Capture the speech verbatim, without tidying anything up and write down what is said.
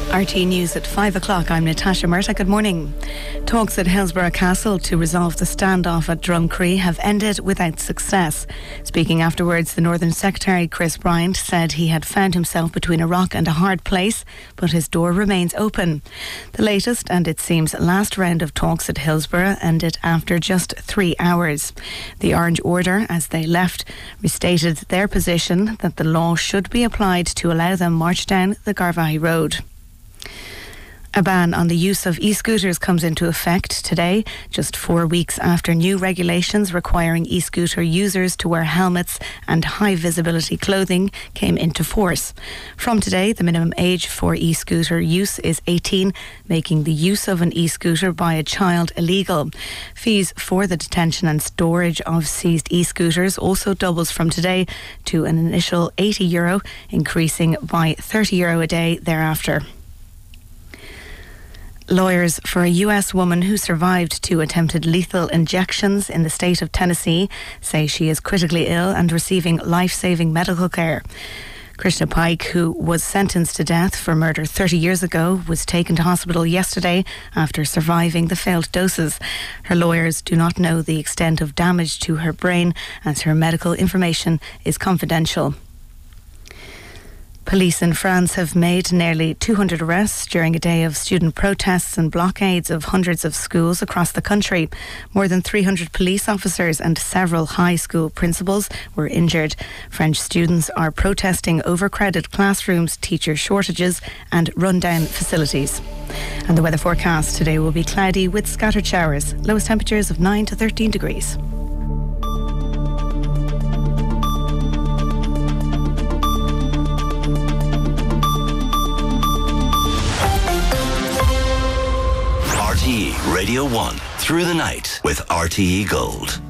R T E News at five o'clock. I'm Natasha Murta. Good morning. Talks at Hillsborough Castle to resolve the standoff at Drumcree have ended without success. Speaking afterwards, the Northern Secretary Chris Bryant said he had found himself between a rock and a hard place, but his door remains open. The latest, and it seems last round of talks at Hillsborough ended after just three hours. The Orange Order, as they left, restated their position that the law should be applied to allow them march down the Garvaghey Road. A ban on the use of e-scooters comes into effect today, just four weeks after new regulations requiring e-scooter users to wear helmets and high-visibility clothing came into force. From today, the minimum age for e-scooter use is eighteen, making the use of an e-scooter by a child illegal. Fees for the detention and storage of seized e-scooters also doubles from today to an initial eighty euro, increasing by thirty euro a day thereafter. Lawyers for a U S woman who survived two attempted lethal injections in the state of Tennessee say she is critically ill and receiving life-saving medical care. Krishna Pike, who was sentenced to death for murder thirty years ago, was taken to hospital yesterday after surviving the failed doses. Her lawyers do not know the extent of damage to her brain, as her medical information is confidential. Police in France have made nearly two hundred arrests during a day of student protests and blockades of hundreds of schools across the country. More than three hundred police officers and several high school principals were injured. French students are protesting overcrowded classrooms, teacher shortages and rundown facilities. And the weather forecast today will be cloudy with scattered showers. Lowest temperatures of nine to thirteen degrees. R T E Radio one through the night with R T E Gold.